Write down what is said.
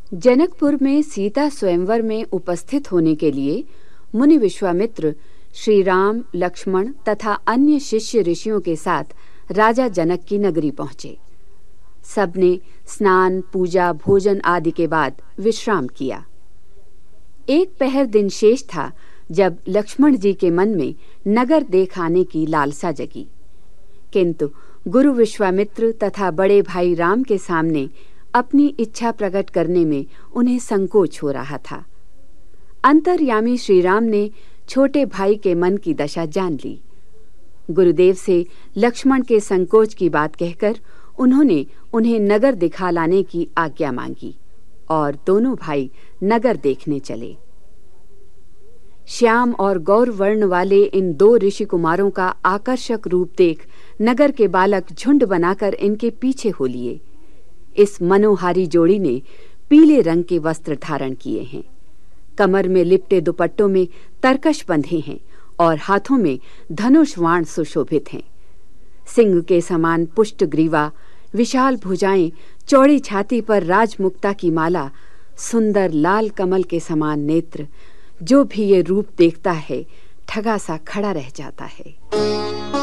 जनकपुर में सीता स्वयंवर में उपस्थित होने के लिए मुनि विश्वामित्र श्री राम, लक्ष्मण तथा अन्य शिष्य ऋषियों के साथ राजा जनक की नगरी पहुंचे। सबने स्नान, पूजा, भोजन आदि के बाद विश्राम किया। एक पहर दिन शेष था जब लक्ष्मण जी के मन में नगर देख आने की लालसा जगी, किंतु गुरु विश्वामित्र तथा बड़े भाई राम के सामने अपनी इच्छा प्रकट करने में उन्हें संकोच हो रहा था। अंतर्यामी श्री राम ने छोटे भाई के मन की दशा जान ली। गुरुदेव से लक्ष्मण के संकोच की बात कहकर उन्होंने उन्हें नगर दिखा लाने की आज्ञा मांगी और दोनों भाई नगर देखने चले। श्याम और गौर वर्ण वाले इन दो ऋषि कुमारों का आकर्षक रूप देख नगर के बालक झुंड बनाकर इनके पीछे हो लिए। इस मनोहारी जोड़ी ने पीले रंग के वस्त्र धारण किए हैं, कमर में लिपटे दुपट्टों में तरकश बंधे हैं और हाथों में धनुष बाण सुशोभित हैं। सिंह के समान पुष्ट ग्रीवा, विशाल भुजाएं, चौड़ी छाती पर राजमुक्ता की माला, सुंदर लाल कमल के समान नेत्र, जो भी ये रूप देखता है ठगा सा खड़ा रह जाता है।